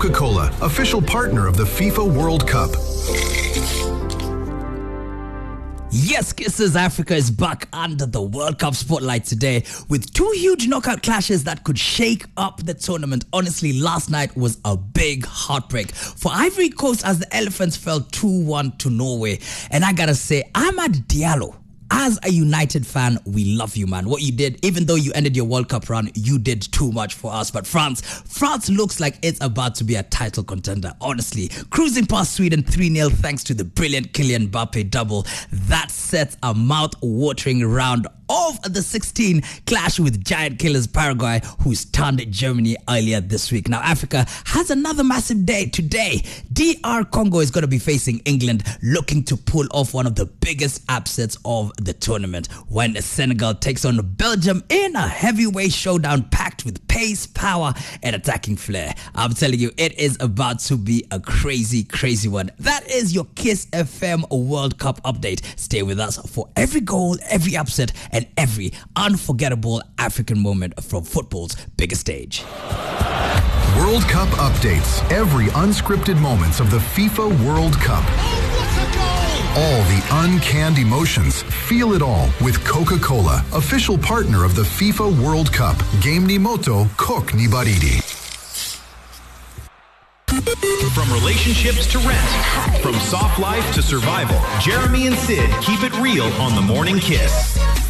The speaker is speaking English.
Coca-Cola, official partner of the FIFA World Cup. Yes, Kisses, Africa is back under the World Cup spotlight today with two huge knockout clashes that could shake up the tournament. Honestly, last night was a big heartbreak for Ivory Coast as the Elephants fell 2-1 to Norway. And I gotta say, Amad Diallo, as a United fan, we love you, man. What you did, even though you ended your World Cup run, you did too much for us. But France looks like it's about to be a title contender, honestly. Cruising past Sweden 3-0 thanks to the brilliant Kylian Mbappe double. That sets a mouth-watering round of the 16 clash with giant killers Paraguay, who stunned Germany earlier this week. Now, Africa has another massive day today. DR Congo is going to be facing England, looking to pull off one of the biggest upsets of the tournament when Senegal takes on Belgium in a heavyweight showdown packed with pace, power, and attacking flair. I'm telling you, it is about to be a crazy, crazy one. That is your Kiss FM World Cup update. Stay with us for every goal, every upset, and every unforgettable African moment from football's biggest stage. World Cup updates. Every unscripted moments of the FIFA World Cup. All the uncanned emotions. Feel it all with Coca-Cola, official partner of the FIFA World Cup. Game ni moto, cook ni baridi. From relationships to rent, from soft life to survival, Jeremy and Sid keep it real on The Morning Kiss.